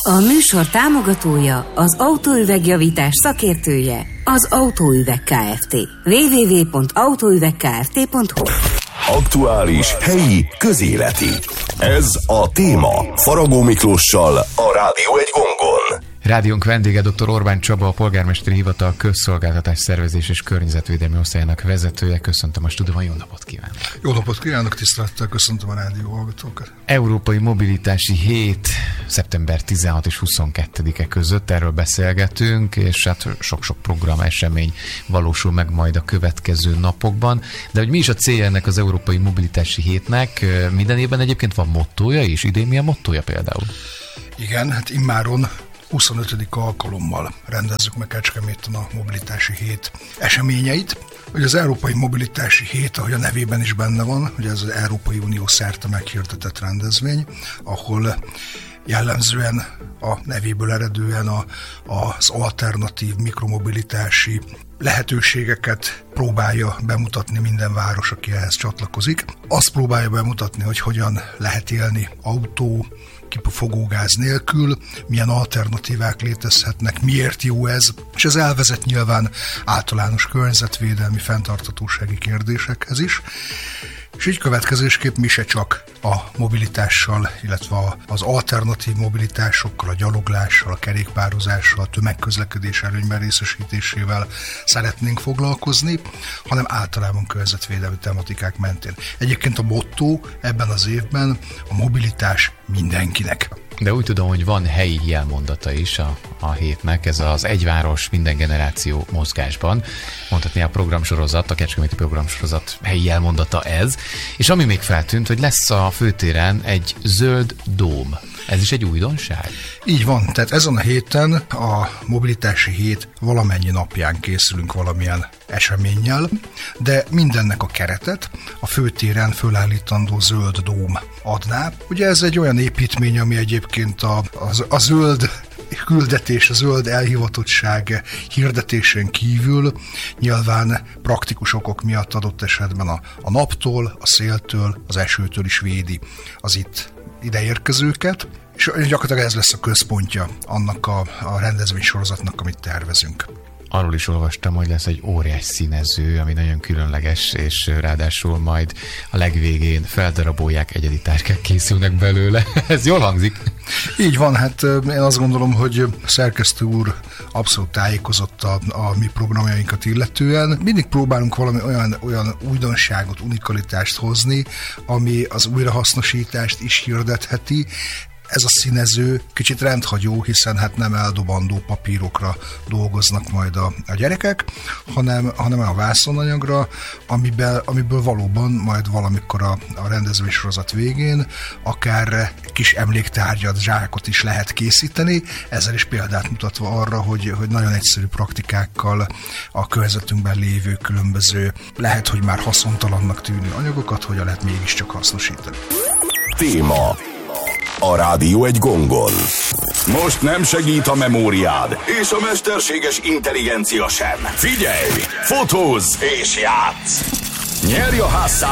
A műsor támogatója, az autóüvegjavítás szakértője, az Autóüveg Kft. www.autóüvegkft.hu. Aktuális, helyi, közéleti. Ez a téma. Faragó Miklóssal, a Rádió egy gongon. Rádiónk vendége dr. Orbán Csaba, a Polgármesteri Hivatal Közszolgáltatás Szervezés és Környezetvédelmi Osztályának vezetője. Köszöntöm a stúdióban, jó napot kívánok! Jó napot kívánok, tisztelettel köszöntöm a rádió hallgatókat! Európai Mobilitási Hét szeptember 16 és 22-e között, erről beszélgetünk, és hát sok-sok program, esemény valósul meg majd a következő napokban. De hogy mi is a célja ennek az Európai Mobilitási Hétnek? Minden évben egyébként van mottója is, idén mi a mottója például? Igen, hát immáron 25. alkalommal rendezzük meg Kecskeméten a Mobilitási Hét eseményeit. Ugye az Európai Mobilitási Hét, ahogy a nevében is benne van, ugye ez az Európai Unió szerte meghirdetett rendezvény, ahol jellemzően a nevéből eredően az alternatív mikromobilitási lehetőségeket próbálja bemutatni minden város, aki ehhez csatlakozik. Azt próbálja bemutatni, hogy hogyan lehet élni autó, kipufogógáz nélkül, milyen alternatívák létezhetnek, miért jó ez, és ez elvezet nyilván általános környezetvédelmi, fenntarthatósági kérdésekhez is. És így következésképp mi se csak a mobilitással, illetve az alternatív mobilitásokkal, a gyaloglással, a kerékpározással, a tömegközlekedés előnyben részesítésével szeretnénk foglalkozni, hanem általában környezetvédelmi tematikák mentén. Egyébként a motto ebben az évben a mobilitás mindenkinek. De úgy tudom, hogy van helyi jelmondata is a hétnek, ez az egyváros minden generáció mozgásban. Mondhatni a programsorozat, a kecskeméti programsorozat helyi jelmondata ez. És ami még feltűnt, hogy lesz a főtéren egy zöld dóm. Ez is egy újdonság? Így van, tehát ezen a héten a Mobilitási Hét valamennyi napján készülünk valamilyen eseménnyel, de mindennek a keretet a főtéren fölállítandó zöld dóm adná. Ugye ez egy olyan építmény, ami egyébként a zöld küldetés, a zöld elhivatottság hirdetésén kívül nyilván praktikus okok miatt adott esetben a naptól, a széltől, az esőtől is védi az itt ideérkezőket, és gyakorlatilag ez lesz a központja annak a rendezvénysorozatnak, amit tervezünk. Arról is olvastam, hogy lesz egy óriás színező, ami nagyon különleges, és ráadásul majd a legvégén feldarabolják, egyedi táskák készülnek belőle. Ez jól hangzik? Így van, hát én azt gondolom, hogy a szerkesztő úr abszolút tájékozott a mi programjainkat illetően. Mindig próbálunk valami olyan újdonságot, unikalitást hozni, ami az újrahasznosítást is hirdetheti. Ez a színező kicsit rendhagyó, hiszen hát nem eldobandó papírokra dolgoznak majd a gyerekek, hanem a vászonanyagra, amiből valóban majd valamikor a rendezvénysorozat végén akár kis emléktárgyat, zsákot is lehet készíteni, ezzel is példát mutatva arra, hogy nagyon egyszerű praktikákkal a környezetünkben lévő különböző, lehet, hogy már haszontalannak tűnő anyagokat, hogyan lehet mégiscsak hasznosítani. Téma. A Rádió egy gongon. Most nem segít a memóriád, és a mesterséges intelligencia sem. Figyelj, fotózz és játsz! Nyerj a